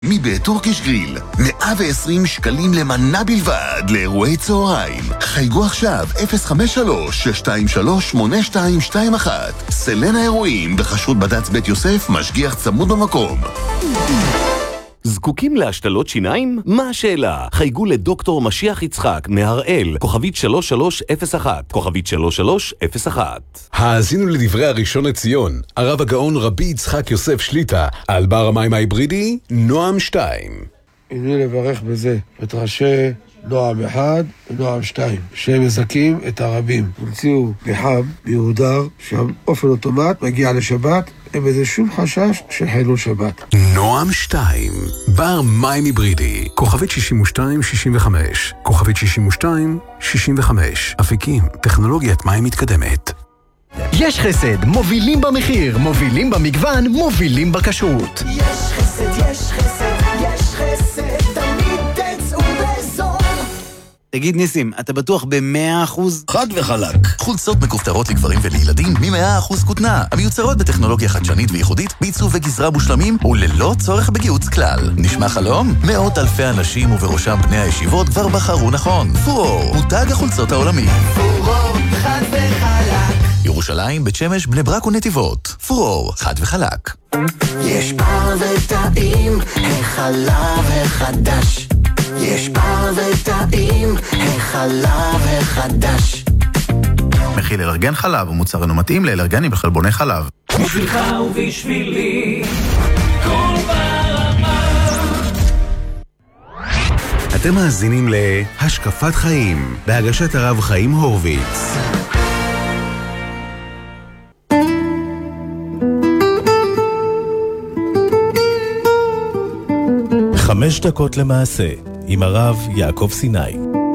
מבית טורקיש גריל, 120 שקלים למנה בלבד לאירועי צהריים. חייגו עכשיו 053-623-8221. סלנה אירועים בחשרות בד"ץ בית יוסף, משגיח צמוד במקום. זקוקים להשתלות שיניים? מה השאלה? חייגו לדוקטור משיח יצחק מהראל, כוכבית 3301, כוכבית 3301. האזינו לדברי הראשון לציון, הרב הגאון רבי יצחק יוסף שליטה, על בר המים ההיברידי, נועם 2. הנה לברך בזה את ראשי נועם 1 ונועם 2, שהם מזכים את הרבים. המציאו פחם מיהודר, שהאופן אוטומט מגיע לשבת, אין בזה שום חשש של חילול שבת. נועם 2, בר מים היברידי, כוכבית 6265, כוכבית 6265, אפיקים, טכנולוגיית מים מתקדמת. יש חסד, מובילים במחיר, מובילים במגוון, מובילים בכשרות. יש חסד, יש חסד, יש חסד, תמיד תצאו בזול. תגיד ניסים, אתה בטוח ב100%? חד וחלק. חולצות מכופתרות לגברים ולילדים מ100% כותנה, המיוצרות בטכנולוגיה חדשנית וייחודית, בעיצוב וגזרה מושלמים וללא צורך בגיהוץ כלל. נשמע חלום? מאות אלפי אנשים ובראשם בני הישיבות כבר בחרו נכון. פורור, מותג החולצות העולמי. פורור, חד וחלק. ירושלים, בית שמש, בני ברק ונתיבות. פורור, חד וחלק. יש בר וטעים, החלב החדש. יש בר וטעים, החלב החדש. מכיל אלרגן חלב ומוצר אינו מתאים לאלרגנים בחלבוני חלב. בשבילך ובשבילי, כל ברמה. אתם מאזינים להשקפת חיים, בהגשת הרב חיים הורוביץ. חמש דקות למעשה, עם הרב יעקב סיני.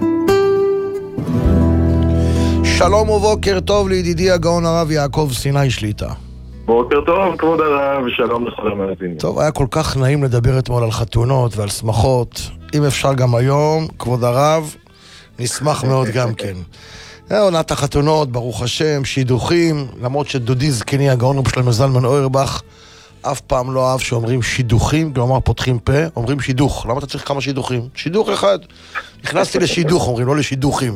שלום ובוקר טוב לידידי הגאון הרב יעקב סיני שליטה. בוקר טוב, כבוד הרב, ושלום לכל המאזינים. טוב, היה כל כך נעים לדבר אתמול על חתונות ועל שמחות. אם אפשר גם היום, כבוד הרב, נשמח מאוד גם כן. עונת החתונות, ברוך השם, שידוכים, למרות שדודי זקני הגאון רב שלמה זלמן אוירבך אף פעם לא אהב שאומרים שידוכים, כלומר פותחים פה, אומרים שידוך. למה אתה צריך כמה שידוכים? שידוך אחד. נכנסתי לשידוך, אומרים, לא לשידוכים.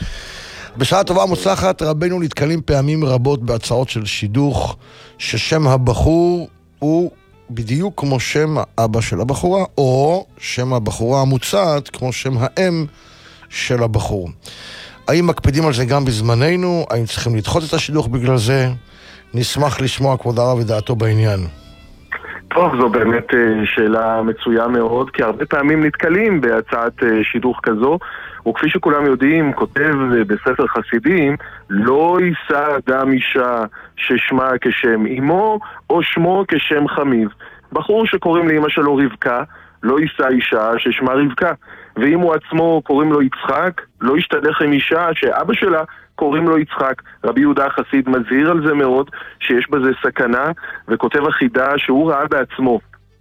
בשעה טובה מוצלחת, רבנו נתקלים פעמים רבות בהצעות של שידוך, ששם הבחור הוא בדיוק כמו שם האבא של הבחורה, או שם הבחורה המוצעת כמו שם האם של הבחור. האם מקפידים על זה גם בזמננו? האם צריכים לדחות את השידוך בגלל זה? נשמח לשמוע כבוד הרב ודעתו בעניין. טוב, זו באמת שאלה מצויה מאוד, כי הרבה פעמים נתקלים בהצעת שידוך כזו, וכפי שכולם יודעים, כותב בספר חסידים, לא יישא אדם אישה ששמה כשם אמו, או שמו כשם חמיו. בחור שקוראים לאמא שלו רבקה, לא יישא אישה ששמה רבקה. ואם הוא עצמו קוראים לו יצחק, לא ישתדך עם אישה שאבא שלה קוראים לו יצחק. רבי יהודה החסיד מזהיר על זה מאוד, שיש בזה סכנה, וכותב החידה שהוא ראה בעצמו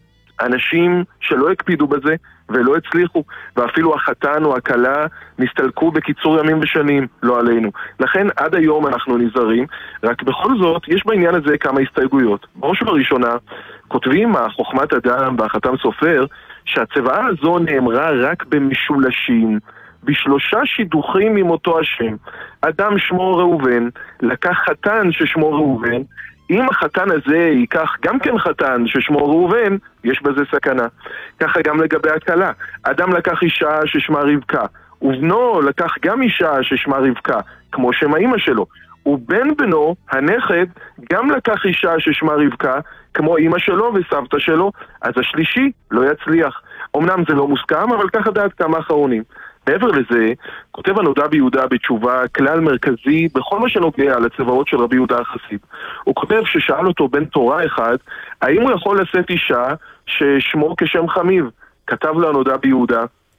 אנשים שלא הקפידו בזה ולא הצליחו, ואפילו החתן או הכלה נסתלקו בקיצור ימים ושנים, לא עלינו. לכן עד היום אנחנו נזהרים, רק בכל זאת יש בעניין הזה כמה הסתייגויות. בראש ובראשונה כותבים החוכמת אדם והחתם סופר שהצוואה הזו נאמרה רק במשולשים, בשלושה שידוכים עם אותו השם. אדם שמו ראובן, לקח חתן ששמו ראובן, אם החתן הזה ייקח גם כן חתן ששמו ראובן, יש בזה סכנה. ככה גם לגבי הכלה. אדם לקח אישה ששמה רבקה, ובנו לקח גם אישה ששמה רבקה, כמו שם האמא שלו. ובן בנו, הנכד, גם לקח אישה ששמה רבקה, כמו אמא שלו וסבתא שלו, אז השלישי לא יצליח. אמנם זה לא מוסכם, אבל ככה דעת כמה אחרונים. מעבר לזה, כותב הנודע ביהודה בתשובה כלל מרכזי בכל מה שנוגע לצבאות של רבי יהודה החסיד. הוא כותב ששאל אותו בן תורה אחד, האם הוא יכול לשאת אישה ששמו כשם חמיו? כתב לו הנודע ביהודה,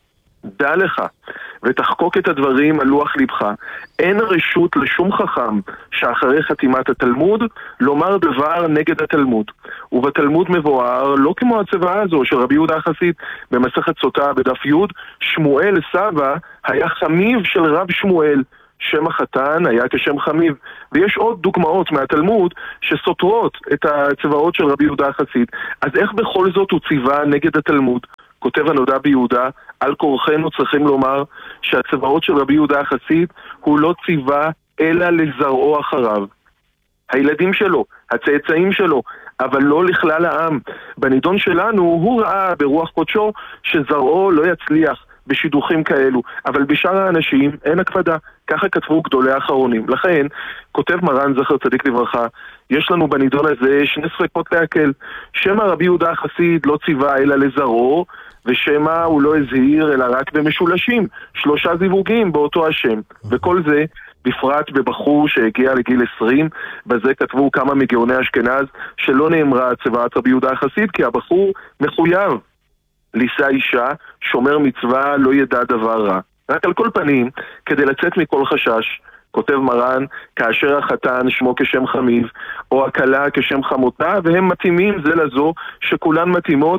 דע לך ותחקוק את הדברים על לוח לבך, אין רשות לשום חכם שאחרי חתימת התלמוד לומר דבר נגד התלמוד. ובתלמוד מבואר לא כמו הצבאה הזו של רבי יהודה החסיד במסכת סוטה בדף י', שמואל סבא היה חמיו של רב שמואל, שם החתן היה כשם חמיב. ויש עוד דוגמאות מהתלמוד שסותרות את הצבאות של רבי יהודה החסיד. אז איך בכל זאת הוא ציווה נגד התלמוד? כותב הנודע ביהודה, על כורחנו צריכים לומר שהצבאות של רבי יהודה החסיד הוא לא ציווה אלא לזרעו אחריו. הילדים שלו, הצאצאים שלו, אבל לא לכלל העם. בנידון שלנו הוא ראה ברוח קודשו שזרעו לא יצליח בשידוכים כאלו, אבל בשאר האנשים אין הקפדה. ככה כתבו גדולי האחרונים. לכן, כותב מרן זכר צדיק לברכה, יש לנו בנידון הזה שני ספקות להקל. שמא רבי יהודה החסיד לא ציווה אלא לזרעו, ושמא הוא לא הזהיר אלא רק במשולשים, 3 זיווגים באותו השם. וכל זה בפרט בבחור שהגיע לגיל 20, בזה כתבו כמה מגאוני אשכנז שלא נאמרה צוואת רבי יהודה החסיד, כי הבחור מחויב לישא אישה, שומר מצווה, לא ידע דבר רע. רק על כל פנים, כדי לצאת מכל חשש, כותב מרן, כאשר החתן שמו כשם חמיב, או הכלה כשם חמותה, והם מתאימים זה לזו, שכולן מתאימות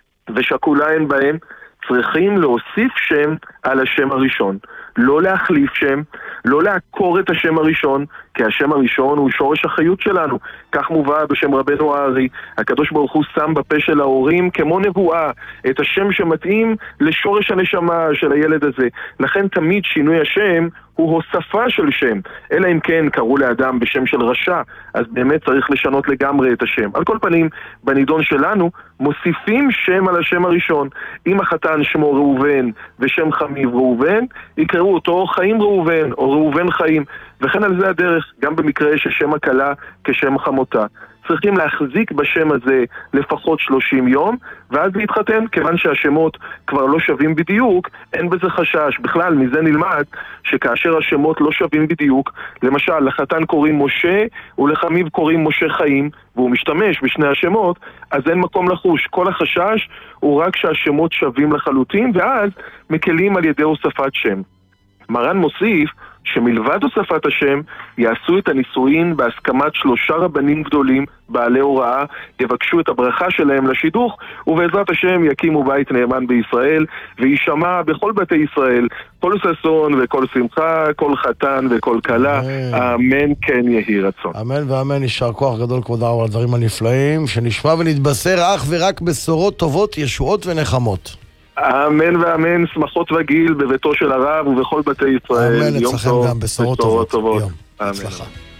ושכולה אין בהם, צריכים להוסיף שם על השם הראשון. לא להחליף שם, לא לעקור את השם הראשון, כי השם הראשון הוא שורש החיות שלנו. כך מובא בשם רבנו הארי, הקדוש ברוך הוא שם בפה של ההורים כמו נבואה את השם שמתאים לשורש הנשמה של הילד הזה. לכן תמיד שינוי השם הוא הוספה של שם, אלא אם כן קראו לאדם בשם של רשע, אז באמת צריך לשנות לגמרי את השם. על כל פנים, בנידון שלנו מוסיפים שם על השם הראשון. אם החתן שמו ראובן ושם חמיב ראובן, יקראו אותו חיים ראובן או ראובן חיים, וכן על זה הדרך, גם במקרה ששם הכלה כשם חמותה. צריכים להחזיק בשם הזה לפחות 30 יום, ואז להתחתן, כיוון שהשמות כבר לא שווים בדיוק, אין בזה חשש. בכלל, מזה נלמד שכאשר השמות לא שווים בדיוק, למשל, לחתן קוראים משה, ולחמיב קוראים משה חיים, והוא משתמש בשני השמות, אז אין מקום לחוש. כל החשש הוא רק שהשמות שווים לחלוטין, ואז מקלים על ידי הוספת שם. מרן מוסיף שמלבד הוספת השם יעשו את הנישואין בהסכמת 3 רבנים גדולים בעלי הוראה, יבקשו את הברכה שלהם לשידוך, ובעזרת השם יקימו בית נאמן בישראל, וישמע בכל בתי ישראל כל ששון וכל שמחה, כל חתן וכל כלה. אמן כן יהי רצון. אמן ואמן. יישר כוח גדול כבוד הרב על הדברים הנפלאים, שנשמע ונתבשר אך ורק בשורות טובות, ישועות ונחמות. אמן ואמן, שמחות וגיל בביתו של הרב ובכל בתי ישראל. אמן, אצלכם גם בשורות טובות. הצלחה.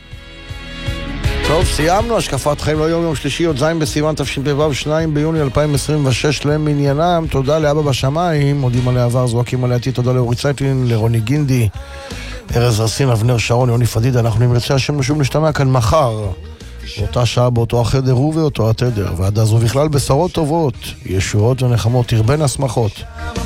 טוב, סיימנו. השקפת חיים ליום יום שלישי, י"ז בסיוון תשפ"ו, 2 ביוני 2026 למניינם. תודה לאבא בשמיים, מודים עליה עבר, זועקים עליה עתיד. תודה לאורי צייטלין, לרוני גינדי, ארז רסין, אבנר שרון, יוני פדידה. אנחנו נרצה השם נשוב נשתמע כאן מחר באותה שעה, באותו החדר ובאותו התדר, ועד אז ובכלל בשורות טובות, ישועות ונחמות, תרבנה שמחות.